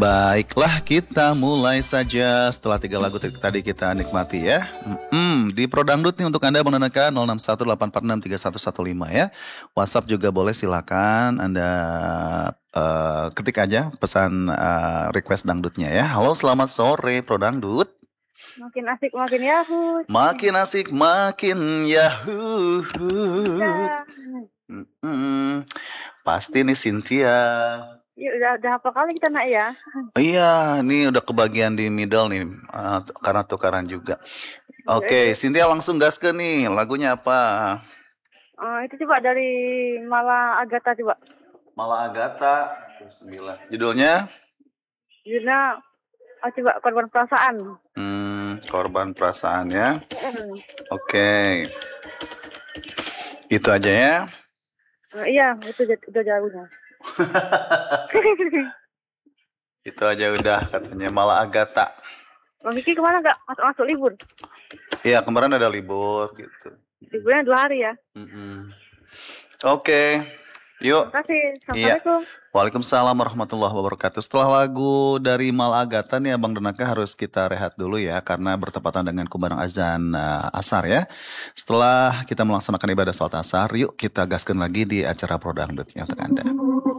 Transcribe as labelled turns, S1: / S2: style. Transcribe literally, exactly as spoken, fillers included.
S1: Baiklah, kita mulai saja setelah tiga lagu tadi kita nikmati ya. Mm-mm, di Prodangdut nih untuk Anda Bang Nanaka nol enam satu delapan empat enam tiga satu satu lima ya. WhatsApp juga boleh, silakan Anda uh, ketik aja pesan uh, request dangdutnya ya. Halo, selamat sore Prodangdut.
S2: Makin asik makin yahoo.
S1: Makin asik makin yahoo.
S2: Ya.
S1: Mm-mm. Pasti nih Cynthia.
S2: Ya, udah udah apa kali kita naik ya?
S1: Iya, ini udah kebagian di middle nih, uh, karena tukaran juga. Oke, okay, Cynthia langsung gas ke nih, lagunya apa?
S2: Uh, itu coba dari Mala Agatha coba.
S1: Mala Agatha, sembilan. Judulnya?
S2: Judulnya, oh, coba Korban Perasaan.
S1: Hmm, Korban Perasaan ya. Mm. Oke, okay. Itu aja ya?
S2: Uh, iya, itu udah jauhnya.
S1: Itu aja udah katanya Mala Agatha.
S2: Bang Kiki kemana gak? Masuk masuk libur?
S1: Iya, kemarin ada libur gitu.
S2: Liburnya dua hari ya.
S1: Mm-mm. Oke, okay. Yuk.
S2: Terima kasih. Assalamualaikum.
S1: Iya. Waalaikumsalam warahmatullahi wabarakatuh. Setelah lagu dari Mala Agatha nih Abang Denaka harus kita rehat dulu ya, karena bertepatan dengan kumandang azan uh, asar ya. Setelah kita melaksanakan ibadah salat asar, yuk kita gaskan lagi di acara Prodangdut ya untuk Anda.